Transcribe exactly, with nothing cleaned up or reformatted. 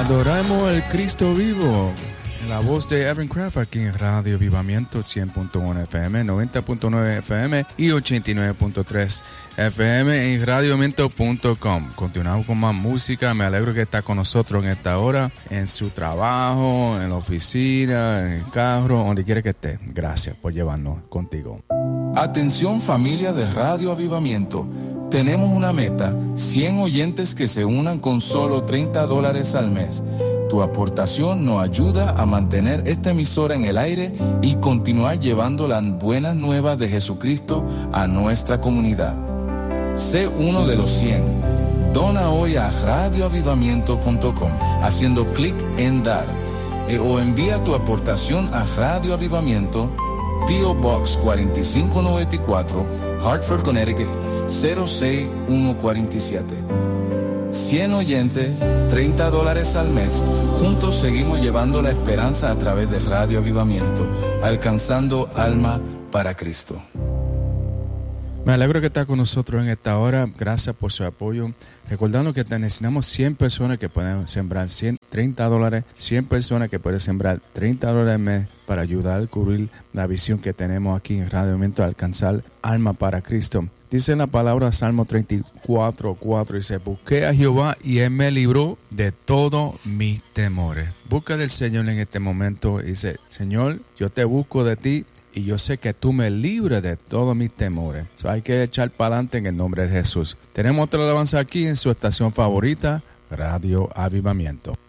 Adoramos al Cristo vivo. La voz de Evan Craft aquí en Radio Avivamiento cien punto uno F M, noventa punto nueve F M y ochenta y nueve punto tres F M en radio avivamiento punto com. Continuamos con más música. Me alegro que está con nosotros en esta hora, en su trabajo, en la oficina, en el carro, donde quiera que esté. Gracias por llevarnos contigo. Atención familia de Radio Avivamiento. Tenemos una meta, cien oyentes que se unan con solo treinta dólares al mes. Tu aportación nos ayuda a mantener esta emisora en el aire y continuar llevando las buenas nuevas de Jesucristo a nuestra comunidad. Sé uno de los cien. Dona hoy a radio avivamiento punto com haciendo clic en dar eh, o envía tu aportación a Radio Avivamiento, P O Box cuatro cinco nueve cuatro, Hartford, Connecticut cero seis uno cuatro siete. cien oyentes, treinta dólares al mes. Juntos seguimos llevando la esperanza a través de Radio Avivamiento, alcanzando alma para Cristo. Me alegro que está con nosotros en esta hora. Gracias por su apoyo. Recordando que necesitamos cien personas que pueden sembrar cien, treinta dólares, cien personas que pueden sembrar treinta dólares al mes para ayudar a cubrir la visión que tenemos aquí en Radio Avivamiento, alcanzar alma para Cristo. Dice en la palabra Salmo treinta y cuatro, cuatro, dice: busqué a Jehová y Él me libró de todos mis temores. Busca del Señor en este momento y dice: Señor, yo te busco de ti y yo sé que tú me libres de todos mis temores. So, hay que echar para adelante en el nombre de Jesús. Tenemos otra alabanza aquí en su estación favorita, Radio Avivamiento.